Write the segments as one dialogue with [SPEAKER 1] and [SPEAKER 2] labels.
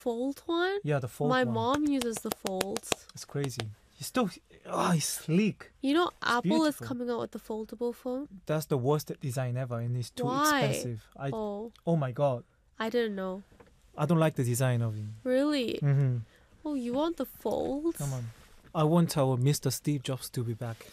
[SPEAKER 1] fold one?
[SPEAKER 2] Yeah, the fold
[SPEAKER 1] My
[SPEAKER 2] one.
[SPEAKER 1] mom uses the folds.
[SPEAKER 2] It's crazy. He's sleek.
[SPEAKER 1] You know, Apple is
[SPEAKER 2] beautiful.
[SPEAKER 1] coming out with the foldable phone.
[SPEAKER 2] That's the worst design ever, and it's too
[SPEAKER 1] Why?
[SPEAKER 2] expensive.
[SPEAKER 1] Oh,
[SPEAKER 2] Oh my god,
[SPEAKER 1] I didn't know.
[SPEAKER 2] I don't like the design of it.
[SPEAKER 1] Really?
[SPEAKER 2] Mm-hmm.
[SPEAKER 1] Oh, you want the folds?
[SPEAKER 2] Come on. I want our Mr. Steve Jobs to be back.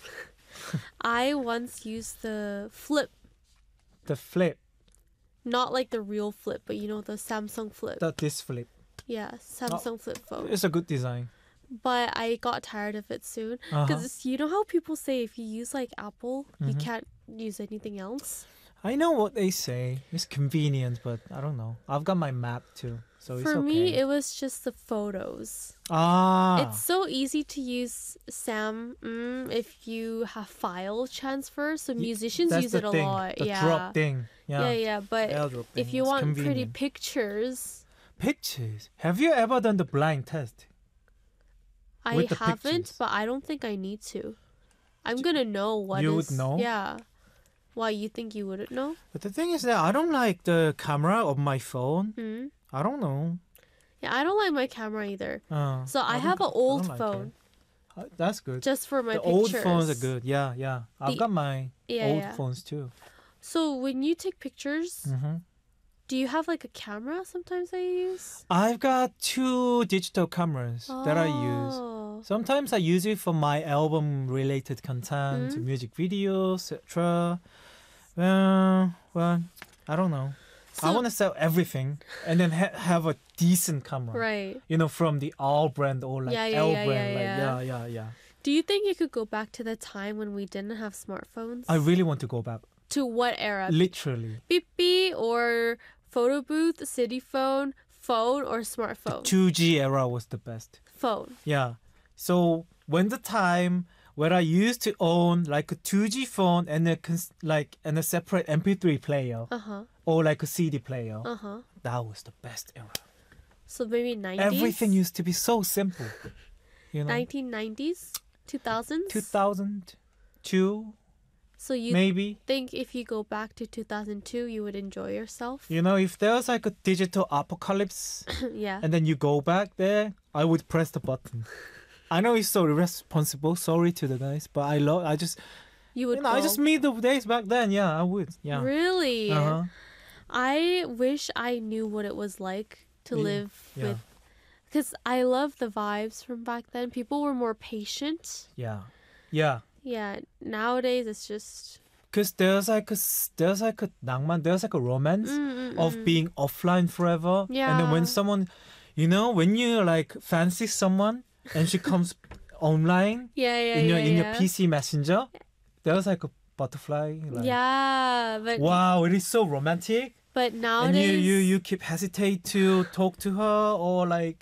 [SPEAKER 1] I once used the flip,
[SPEAKER 2] The flip,
[SPEAKER 1] not like the real flip, but you know, the Samsung flip.
[SPEAKER 2] this flip.
[SPEAKER 1] Yeah, Samsung flip phone.
[SPEAKER 2] It's a good design.
[SPEAKER 1] But I got tired of it soon.
[SPEAKER 2] Uh-huh.
[SPEAKER 1] Because you know how people say if you use like Apple, you
[SPEAKER 2] Mhm.
[SPEAKER 1] can't use anything else?
[SPEAKER 2] I know what they say. It's convenient, but I don't know. I've got my map too, so it's
[SPEAKER 1] For
[SPEAKER 2] okay.
[SPEAKER 1] me, it was just the photos. It's so easy to use Sam if you have file transfer. So musicians
[SPEAKER 2] that's
[SPEAKER 1] use
[SPEAKER 2] the
[SPEAKER 1] it a
[SPEAKER 2] thing,
[SPEAKER 1] lot.
[SPEAKER 2] The
[SPEAKER 1] Yeah.
[SPEAKER 2] drop thing.
[SPEAKER 1] Yeah. But
[SPEAKER 2] AirDrop thing.
[SPEAKER 1] if you
[SPEAKER 2] It's
[SPEAKER 1] want pretty
[SPEAKER 2] convenient.
[SPEAKER 1] pictures,
[SPEAKER 2] Pictures. Have you ever done the blind test?
[SPEAKER 1] I
[SPEAKER 2] With the
[SPEAKER 1] haven't,
[SPEAKER 2] pictures.
[SPEAKER 1] but I don't think I need to. I'm gonna know what
[SPEAKER 2] You
[SPEAKER 1] is.
[SPEAKER 2] would know?
[SPEAKER 1] Yeah. Why, you think you wouldn't know?
[SPEAKER 2] But the thing is that I don't like the camera of my phone.
[SPEAKER 1] Hmm?
[SPEAKER 2] I don't know.
[SPEAKER 1] Yeah, I don't like my camera either. So I
[SPEAKER 2] don't
[SPEAKER 1] have an
[SPEAKER 2] g- I
[SPEAKER 1] old
[SPEAKER 2] don't like
[SPEAKER 1] phone
[SPEAKER 2] it. That's good.
[SPEAKER 1] just for my
[SPEAKER 2] The
[SPEAKER 1] pictures.
[SPEAKER 2] old phones are good. Yeah. I've
[SPEAKER 1] The-
[SPEAKER 2] got my
[SPEAKER 1] Yeah,
[SPEAKER 2] old
[SPEAKER 1] yeah.
[SPEAKER 2] phones too.
[SPEAKER 1] So when you take pictures,
[SPEAKER 2] Hmm.
[SPEAKER 1] do you have like a camera sometimes that you use?
[SPEAKER 2] I've got 2 digital cameras that I use.
[SPEAKER 1] Oh.
[SPEAKER 2] Sometimes I use it for my album-related content,
[SPEAKER 1] Mm.
[SPEAKER 2] music videos, etc. Well, I don't know. I
[SPEAKER 1] So-
[SPEAKER 2] want to sell everything and then have a decent camera.
[SPEAKER 1] Right.
[SPEAKER 2] You know, from the R brand or like
[SPEAKER 1] Yeah,
[SPEAKER 2] L
[SPEAKER 1] yeah,
[SPEAKER 2] brand.
[SPEAKER 1] yeah.
[SPEAKER 2] Yeah.
[SPEAKER 1] Do you think you could go back to the time when we didn't have smartphones?
[SPEAKER 2] I really want to go back.
[SPEAKER 1] To what era?
[SPEAKER 2] Literally.
[SPEAKER 1] Beep or photo booth, city phone, or smartphone?
[SPEAKER 2] 2G era was the best.
[SPEAKER 1] Phone.
[SPEAKER 2] Yeah. So when the time where I used to own like a 2G phone and a separate MP3 player
[SPEAKER 1] Uh-huh.
[SPEAKER 2] or like a CD player,
[SPEAKER 1] Uh-huh.
[SPEAKER 2] that was the best era.
[SPEAKER 1] So maybe 90s?
[SPEAKER 2] Everything used to be so simple. You know,
[SPEAKER 1] 1990s? 2000s?
[SPEAKER 2] 2002
[SPEAKER 1] So you
[SPEAKER 2] maybe.
[SPEAKER 1] think if you go back to 2002, you would enjoy yourself?
[SPEAKER 2] You know, if there's like a digital apocalypse
[SPEAKER 1] Yeah.
[SPEAKER 2] and then you go back there, I would press the button. I know it's so irresponsible. Sorry to the guys, but I just
[SPEAKER 1] You would
[SPEAKER 2] I
[SPEAKER 1] go.
[SPEAKER 2] just miss the days back then. Yeah, I would. Yeah.
[SPEAKER 1] Really?
[SPEAKER 2] Uh-huh.
[SPEAKER 1] I wish I knew what it was like to
[SPEAKER 2] Yeah,
[SPEAKER 1] live
[SPEAKER 2] yeah.
[SPEAKER 1] with. Because I love the vibes from back then. People were more patient.
[SPEAKER 2] Yeah.
[SPEAKER 1] Yeah, nowadays it's just...
[SPEAKER 2] Cause there's like a 낭만, there's like a romance of being offline forever. And then
[SPEAKER 1] Yeah.
[SPEAKER 2] when someone, you know, when you like fancy someone and she comes online
[SPEAKER 1] Yeah,
[SPEAKER 2] in your
[SPEAKER 1] yeah.
[SPEAKER 2] PC Messenger, there's like a butterfly. Like,
[SPEAKER 1] Yeah, but
[SPEAKER 2] wow, it is so romantic.
[SPEAKER 1] but
[SPEAKER 2] And
[SPEAKER 1] nowadays...
[SPEAKER 2] you keep hesitate to talk to her or like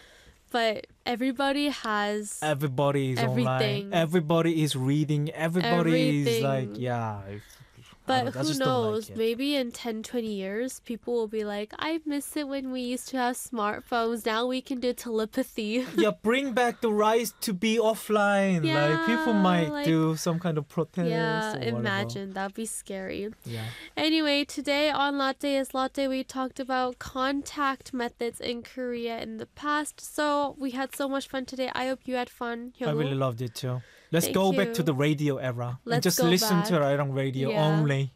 [SPEAKER 1] But everybody has...
[SPEAKER 2] everybody is
[SPEAKER 1] Everything.
[SPEAKER 2] online. Everybody is reading. Everybody is like,
[SPEAKER 1] Everything.
[SPEAKER 2] yeah.
[SPEAKER 1] But
[SPEAKER 2] I
[SPEAKER 1] who
[SPEAKER 2] just don't like
[SPEAKER 1] knows?
[SPEAKER 2] it.
[SPEAKER 1] Maybe in 10, 20 years, people will be like, I miss it when we used to have smartphones. Now we can do telepathy.
[SPEAKER 2] Yeah, bring back the rights to be offline. Like people
[SPEAKER 1] Yeah,
[SPEAKER 2] might
[SPEAKER 1] like-
[SPEAKER 2] do some kind of protest.
[SPEAKER 1] Yeah,
[SPEAKER 2] or whatever.
[SPEAKER 1] imagine. That'd be scary.
[SPEAKER 2] Yeah.
[SPEAKER 1] Anyway, today on Latte is Latte, we talked about contact methods in Korea in the past. So we had so much fun today. I hope you had fun.
[SPEAKER 2] I really
[SPEAKER 1] Hyungwoo.
[SPEAKER 2] loved it too. Let's
[SPEAKER 1] Thank
[SPEAKER 2] go back
[SPEAKER 1] you.
[SPEAKER 2] to the radio era and
[SPEAKER 1] Let's
[SPEAKER 2] just
[SPEAKER 1] go
[SPEAKER 2] listen to
[SPEAKER 1] back.
[SPEAKER 2] Arirang radio
[SPEAKER 1] Yeah.
[SPEAKER 2] only.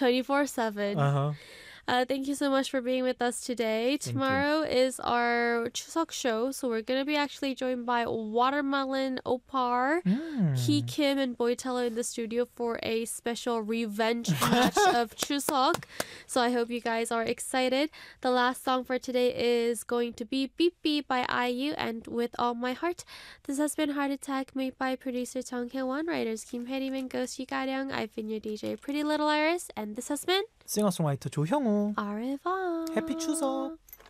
[SPEAKER 1] 24/7.
[SPEAKER 2] Uh-huh.
[SPEAKER 1] Thank you so much for being with us today.
[SPEAKER 2] Thank you.
[SPEAKER 1] Tomorrow is our Chuseok show, so we're gonna be actually joined by Watermelon Opar, Hee Kim, and Boytello in the studio for a special revenge match of Chuseok. So I hope you guys are excited. The last song for today is going to be Beep Beep by IU and With All My Heart. This has been Heart Attack made by producer Jung Hye-won, writers Kim Hae-rim and Go Si-ga-ryung. I've been your DJ Pretty Little Iris, and this has been
[SPEAKER 2] 싱어송라이터 조형우.
[SPEAKER 1] Au revoir.
[SPEAKER 2] 해피 추석.